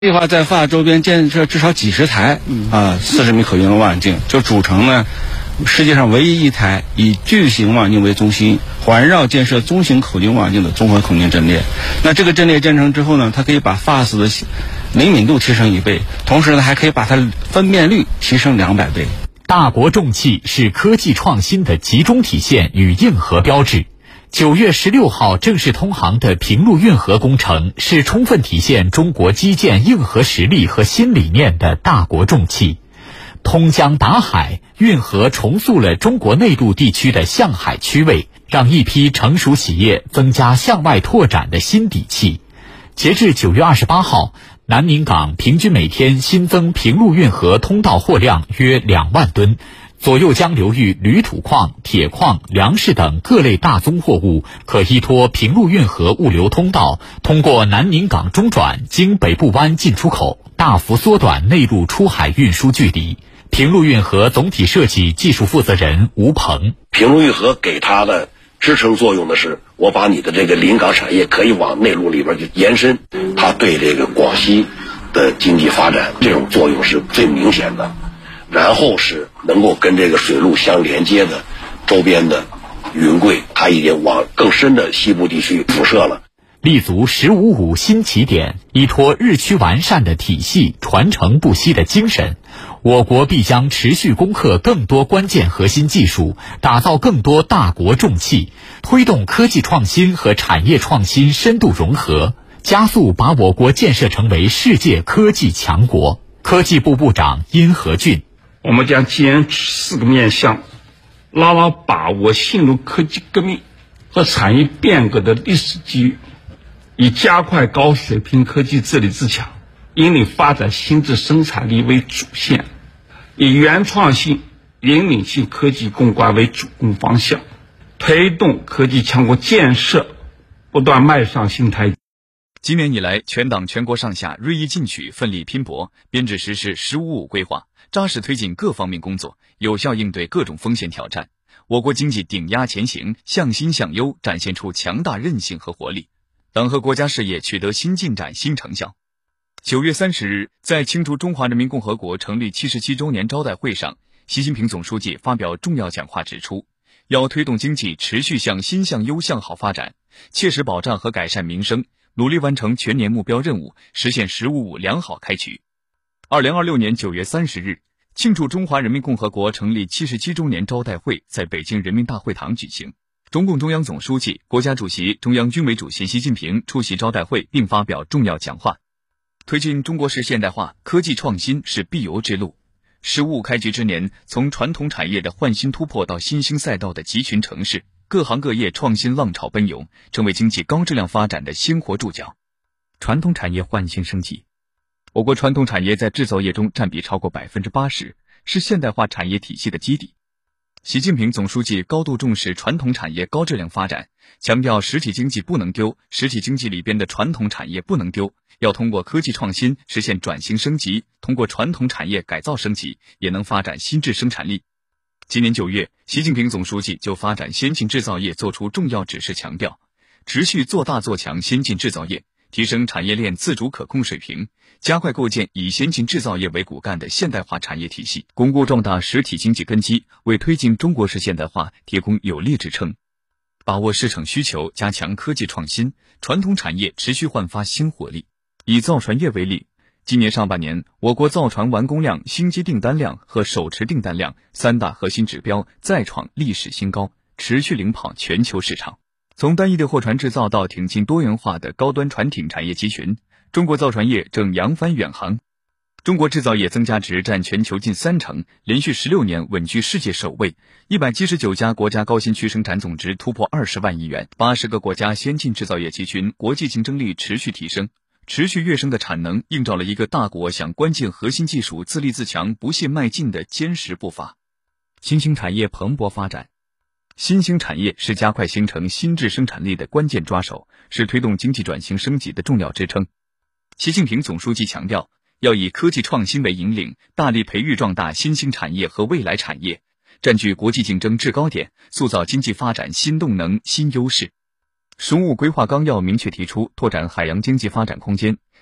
计划在发周边建设至少几十台40米口径的望远镜，就组成呢世界上唯一一台以巨型望远镜为中心，环绕建设中型口径望远镜的综合口径阵列。那这个阵列建成之后呢，它可以把FAST的灵敏度提升1倍，同时呢还可以把它分辨率提升200倍。 大国重器是科技创新的集中体现与硬核标志。9月16号正式通航的平陆运河工程是充分体现中国基建硬核实力和新理念的大国重器。通江达海，运河重塑了中国内陆地区的向海区位，让一批成熟企业增加向外拓展的新底气。截至9月28号，南宁港平均每天新增平陆运河通道货量约2万吨，左右江流域铝土矿、铁矿、粮食等各类大宗货物可依托平陆运河物流通道，通过南宁港中转，经北部湾进出口，大幅缩短内陆出海运输距离。平陆运河总体设计技术负责人吴鹏： 平陆运河给它的支撑作用的是，我把你的这个临港产业可以往内陆里边去延伸，它对这个广西的经济发展这种作用是最明显的。然后是能够跟这个水路相连接的周边的云贵，它已经往更深的西部地区辐射了。 立足“15+5”新起点，依托日趋完善的体系、传承不息的精神，我国必将持续攻克更多关键核心技术，打造更多大国重器，推动科技创新和产业创新深度融合，加速把我国建设成为世界科技强国。科技部部长殷和俊： 我们将坚持4个面向，牢牢把握新入科技革命和产业变革的历史机遇，以加快高水平科技治理自强，引领发展新质生产力为主线，以原创性、灵敏性科技攻关为主攻方向，推动科技强国建设不断迈上新台阶。 今年以来，全党全国上下锐意进取，奋力拼搏，编制实施“15+5”规划，扎实推进各方面工作，有效应对各种风险挑战。我国经济顶压前行，向新向优，展现出强大韧性和活力。党和国家事业取得新进展、新成效。9月30日，在庆祝中华人民共和国成立77周年招待会上，习近平总书记发表重要讲话指出，要推动经济持续向新向优向好发展，切实保障和改善民生，努力完成全年目标任务，实现“15+5”良好开局。2026年9月30日，庆祝中华人民共和国成立77周年招待会在北京人民大会堂举行。中共中央总书记、国家主席、中央军委主席习近平出席招待会并发表重要讲话。推进中国式现代化，科技创新是必由之路。“15+5”开局之年，从传统产业的焕新突破到新兴赛道的集群城市，各行各业创新浪潮奔涌，成为经济高质量发展的鲜活注脚。传统产业焕新升级，我国传统产业在制造业中占比超过80%，是现代化产业体系的基底。习近平总书记高度重视传统产业高质量发展，强调实体经济不能丢，实体经济里边的传统产业不能丢，要通过科技创新实现转型升级，通过传统产业改造升级，也能发展新质生产力。今年9月，习近平总书记就发展先进制造业作出重要指示，强调持续做大做强先进制造业，提升产业链自主可控水平，加快构建以先进制造业为骨干的现代化产业体系，巩固壮大实体经济根基，为推进中国式现代化提供有力支撑。把握市场需求，加强科技创新，传统产业持续焕发新活力。以造船业为例，今年上半年，我国造船完工量、新机订单量和手持订单量3大核心指标再创历史新高，持续领跑全球市场。从单一的货船制造到挺进多元化的高端船艇产业集群，中国造船业正扬帆远航。中国制造业增加值占全球近30%，连续16年稳居世界首位。179家国家高新区生产总值突破20万亿元，80个国家先进制造业集群，国际竞争力持续提升。持续跃升的产能映照了一个大国向关键核心技术自立自强不懈迈进的坚实步伐。新兴产业蓬勃发展，新兴产业是加快形成新质生产力的关键抓手，是推动经济转型升级的重要支撑。习近平总书记强调，要以科技创新为引领，大力培育壮大新兴产业和未来产业，占据国际竞争制高点，塑造经济发展新动能、新优势。“15+5”规划纲要明确提出，拓展海洋经济发展空间，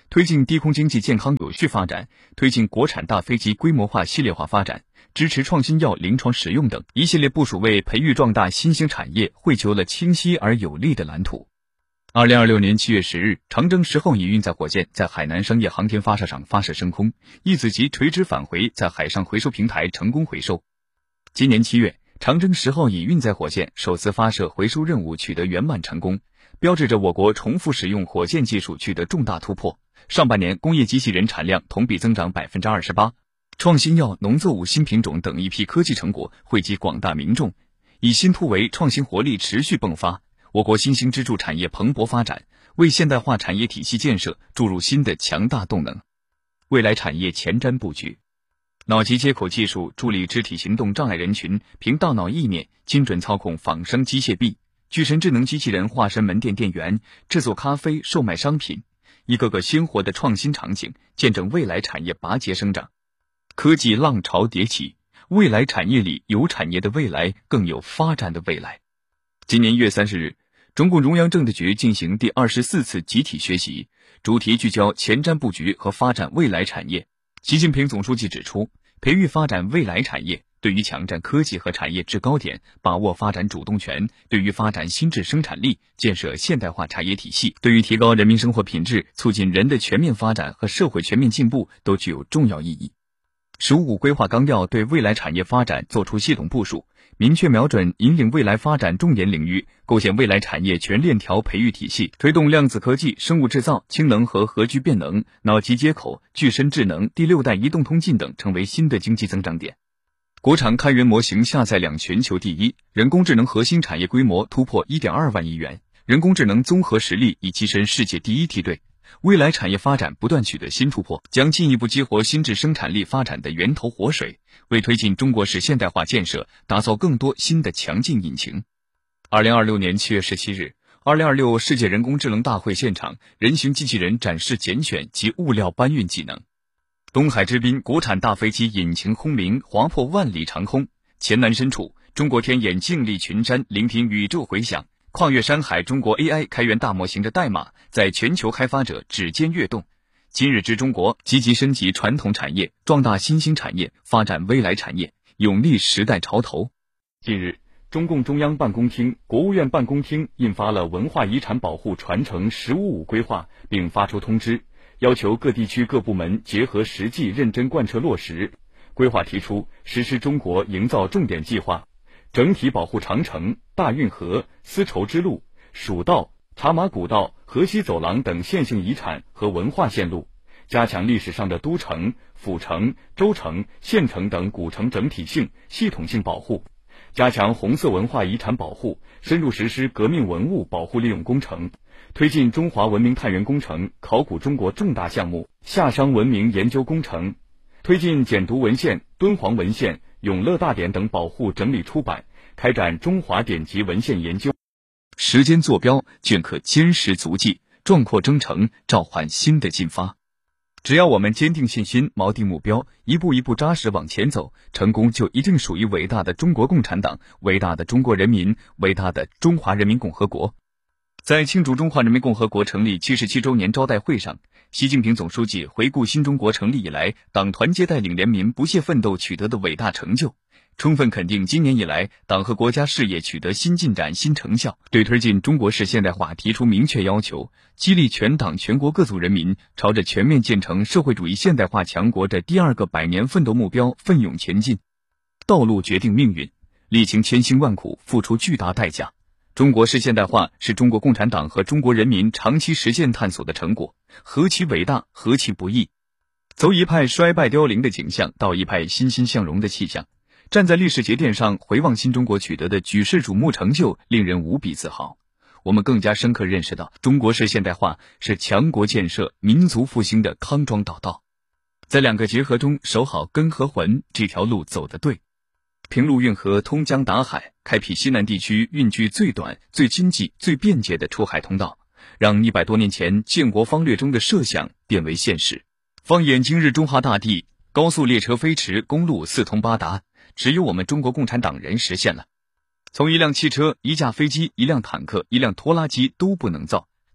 推进低空经济健康有序发展，推进国产大飞机规模化系列化发展，支持创新药临床使用等一系列部署，为培育壮大新兴产业绘就了清晰而有力的蓝图。2026年7月10日，长征10号乙运载火箭在海南商业航天发射场发射升空，一子级垂直返回在海上回收平台成功回收。今年7月，长征10号乙运载火箭首次发射回收任务取得圆满成功，标志着我国重复使用火箭技术取得重大突破。上半年工业机器人产量同比增长 28%， 创新药、农作物新品种等一批科技成果惠及广大民众，以新突围，创新活力持续迸发。我国新兴支柱产业蓬勃发展，为现代化产业体系建设注入新的强大动能。未来产业前瞻布局，脑机接口技术助力肢体行动障碍人群凭大脑意念精准操控仿生机械臂，巨神智能机器人化身门店店员，制作咖啡、售卖商品，一个个鲜活的创新场景，见证未来产业拔节生长。科技浪潮迭起，未来产业里有产业的未来，更有发展的未来。今年1月30日，中共中央政治局进行第24次集体学习，主题聚焦前瞻布局和发展未来产业。习近平总书记指出，培育发展未来产业，对于抢占科技和产业制高点，把握发展主动权，对于发展新质生产力，建设现代化产业体系，对于提高人民生活品质，促进人的全面发展和社会全面进步，都具有重要意义。“15五”规划纲要对未来产业发展作出系统部署，明确瞄准引领未来发展重点领域，构建未来产业全链条培育体系，推动量子科技、生物制造、氢能和核聚变能、脑机接口、具身智能、第6代移动通信等成为新的经济增长点。国产开源模型下载量全球第一，人工智能核心产业规模突破 1.2 万亿元，人工智能综合实力已跻身世界第一梯队。未来产业发展不断取得新突破，将进一步激活新质生产力发展的源头活水，为推进中国式现代化建设打造更多新的强劲引擎。2026年7月17日，2026世界人工智能大会现场，人形机器人展示拣选及物料搬运技能。东海之滨国产大飞机引擎轰鸣，划破万里长空。黔南深处，中国天眼静立群山，聆听宇宙回响。跨越山海，中国 AI 开源大模型的代码在全球开发者指尖跃动。今日之中国，积极升级传统产业，壮大新兴产业，发展未来产业，勇立时代潮头。近日，中共中央办公厅、国务院办公厅印发了文化遗产保护传承“15五”规划，并发出通知，要求各地区各部门结合实际认真贯彻落实。规划提出实施中国营造重点计划，整体保护长城、大运河、丝绸之路、蜀道、茶马古道、河西走廊等线性遗产和文化线路，加强历史上的都城、府城、州城、县城等古城整体性、系统性保护，加强红色文化遗产保护，深入实施革命文物保护利用工程，推进中华文明探源工程、考古中国重大项目、夏商文明研究工程，推进简牍文献、敦煌文献、永乐大典等保护整理出版，开展中华典籍文献研究。时间坐标，镌刻坚实足迹，壮阔征程，召唤新的进发。只要我们坚定信心，锚定目标，一步一步扎实往前走，成功就一定属于伟大的中国共产党，伟大的中国人民，伟大的中华人民共和国。在庆祝中华人民共和国成立77周年招待会上，习近平总书记回顾新中国成立以来党团结带领人民不懈奋斗取得的伟大成就，充分肯定今年以来党和国家事业取得新进展、新成效，对推进中国式现代化提出明确要求，激励全党全国各族人民朝着全面建成社会主义现代化强国的第2个100年奋斗目标奋勇前进。道路决定命运，历经千辛万苦，付出巨大代价。中国式现代化是中国共产党和中国人民长期实践探索的成果，何其伟大，何其不易！从一派衰败凋零的景象到一派欣欣向荣的气象，站在历史节点上回望新中国取得的举世瞩目成就，令人无比自豪。我们更加深刻认识到，中国式现代化是强国建设、民族复兴的康庄大道。在2个结合中守好根和魂，这条路走得对。平陆运河通江达海，开辟西南地区运距最短、最经济、最便捷的出海通道，让100多年前建国方略中的设想变为现实。放眼今日中华大地，高速列车飞驰，公路四通八达，只有我们中国共产党人实现了。从一辆汽车、一架飞机、一辆坦克、一辆拖拉机都不能造，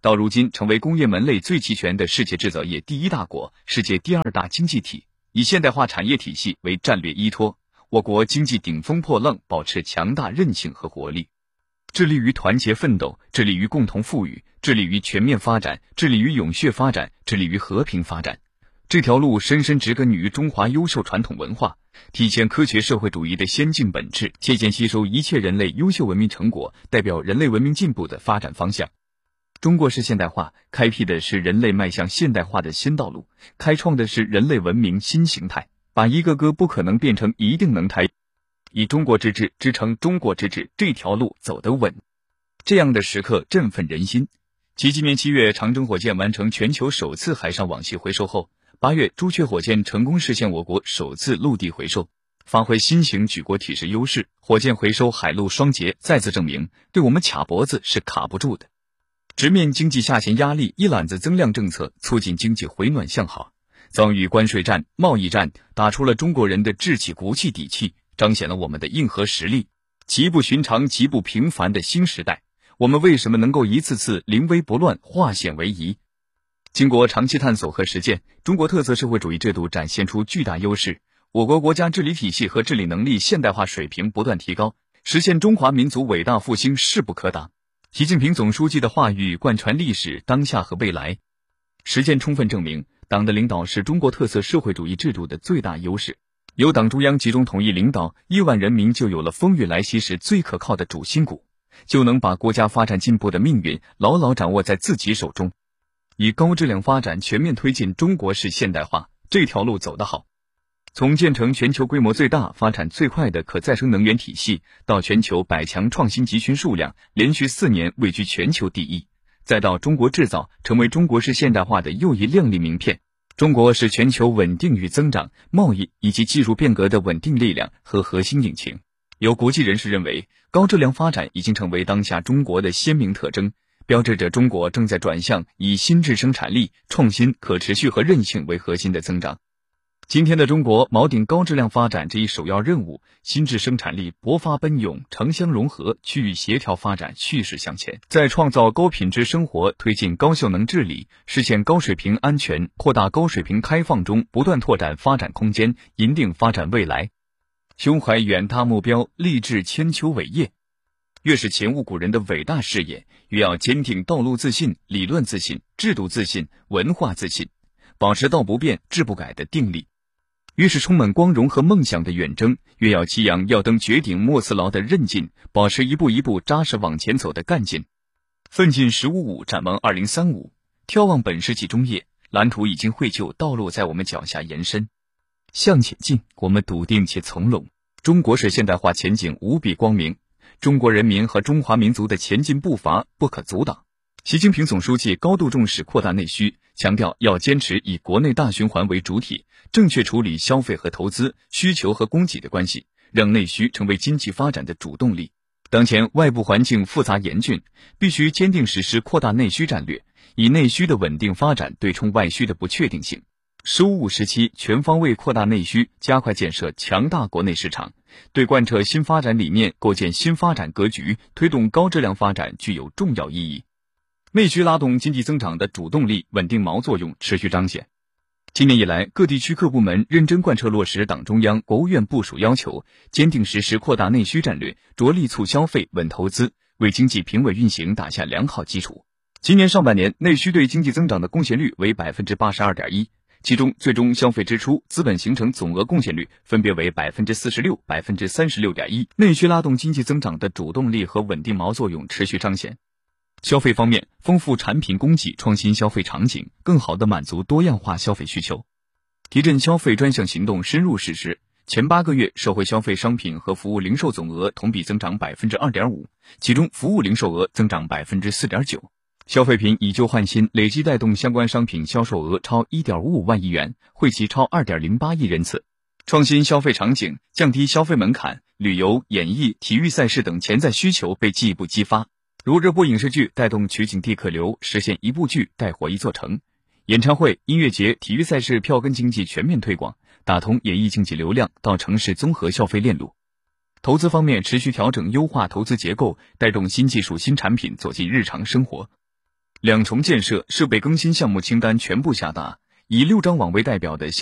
到如今成为工业门类最齐全的世界制造业第一大国、世界第二大经济体，以现代化产业体系为战略依托，我国经济顶风破浪，保持强大韧性和活力，致力于团结奋斗，致力于共同富裕，致力于全面发展，致力于永续发展，致力于和平发展。这条路深深植根于中华优秀传统文化，体现科学社会主义的先进本质，借鉴吸收一切人类优秀文明成果，代表人类文明进步的发展方向。中国式现代化开辟的是人类迈向现代化的新道路，开创的是人类文明新形态，把一个个不可能变成一定能台，以中国之治支撑中国之治，这条路走得稳。这样的时刻振奋人心。继今年7月长征火箭完成全球首次海上网系回收后，8月朱雀火箭成功实现我国首次陆地回收，发挥新型举国体制优势，火箭回收海陆双捷再次证明，对我们卡脖子是卡不住的。直面经济下行压力，一揽子增量政策促进经济回暖向好，遭遇关税战、贸易战，打出了中国人的志气、骨气、底气，彰显了我们的硬核实力。极不寻常、极不平凡的新时代，我们为什么能够一次次临危不乱、化险为夷？经过长期探索和实践，中国特色社会主义制度展现出巨大优势，我国国家治理体系和治理能力现代化水平不断提高，实现中华民族伟大复兴势不可挡。习近平总书记的话语贯穿历史、当下和未来，实践充分证明，党的领导是中国特色社会主义制度的最大优势。有党中央集中统一领导，亿万人民就有了风雨来袭时最可靠的主心骨，就能把国家发展进步的命运牢牢掌握在自己手中。以高质量发展全面推进中国式现代化，这条路走得好。从建成全球规模最大、发展最快的可再生能源体系，到全球100强创新集群数量连续4年位居全球第一，再到中国制造成为中国式现代化的又一亮丽名片，中国是全球稳定与增长、贸易以及技术变革的稳定力量和核心引擎。有国际人士认为，高质量发展已经成为当下中国的鲜明特征，标志着中国正在转向以新质生产力、创新、可持续和韧性为核心的增长。今天的中国锚定高质量发展这一首要任务，新质生产力勃发奔涌，城乡融合、区域协调发展蓄势向前，在创造高品质生活、推进高效能治理、实现高水平安全、扩大高水平开放中不断拓展发展空间，赢定发展未来。胸怀远大目标，立志千秋伟业。越是前无古人的伟大事业，越要坚定道路自信、理论自信、制度自信、文化自信，保持道不变、志不改的定力。越是充满光荣和梦想的远征，越要激扬要登绝顶莫辞劳的韧劲，保持一步一步扎实往前走的干劲。奋进1055，展望2035，眺望本世纪中叶，蓝图已经绘就，道路在我们脚下延伸。向前进，我们笃定且从容。中国式现代化前景无比光明，中国人民和中华民族的前进步伐不可阻挡。习近平总书记高度重视扩大内需，强调要坚持以国内大循环为主体，正确处理消费和投资、需求和供给的关系，让内需成为经济发展的主动力。当前外部环境复杂严峻，必须坚定实施扩大内需战略，以内需的稳定发展对冲外需的不确定性。15时期全方位扩大内需，加快建设强大国内市场，对贯彻新发展理念、构建新发展格局、推动高质量发展具有重要意义。内需拉动经济增长的主动力、稳定锚作用持续彰显。今年以来，各地区各部门认真贯彻落实党中央、国务院部署要求，坚定实施扩大内需战略，着力促消费、稳投资，为经济平稳运行打下良好基础。今年上半年，内需对经济增长的贡献率为 82.1%， 其中最终消费支出、资本形成总额贡献率分别为 46%、36.1%。内需拉动经济增长的主动力和稳定锚作用持续彰显。消费方面，丰富产品供给，创新消费场景，更好地满足多样化消费需求。提振消费专项行动深入实施，前8个月社会消费商品和服务零售总额同比增长 2.5%， 其中服务零售额增长 4.9%。消费品以旧换新，累计带动相关商品销售额超 1.55 万亿元，惠及超 2.08 亿人次。创新消费场景，降低消费门槛，旅游、演艺、体育赛事等潜在需求被进一步激发。如热播影视剧带动取景地客流，实现一部剧带火一座城；演唱会、音乐节、体育赛事票根经济全面推广，打通演艺经济流量到城市综合消费链路。投资方面，持续调整优化投资结构，带动新技术新产品走进日常生活。 两重建设设备更新项目清单全部下达，以6张网为代表的